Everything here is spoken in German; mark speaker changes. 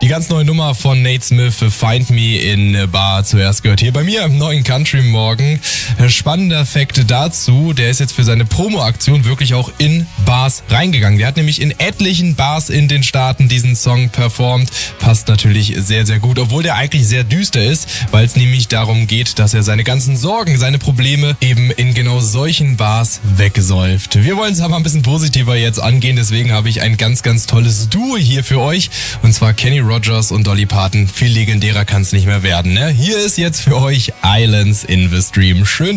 Speaker 1: Die ganz neue Nummer von Nate Smith, Find Me in a Bar, zuerst gehört hier bei mir im neuen Country Morgen. Spannender Fakt dazu, der ist jetzt für seine Promo-Aktion wirklich auch in Bars reingegangen. Der hat nämlich in etlichen Bars in den Staaten diesen Song performt. Passt natürlich sehr, sehr gut, obwohl der eigentlich sehr düster ist, weil es nämlich darum geht, dass er seine ganzen Sorgen, seine Probleme eben in genau solchen Bars wegsäuft. Wir wollen es aber ein bisschen positiver jetzt angehen, deswegen habe ich ein ganz, ganz tolles Duo hier für euch. Und zwar Kenny Rogers und Dolly Parton. Viel legendärer kann es nicht mehr werden, ne? Hier ist jetzt für euch Islands in the Stream. Schön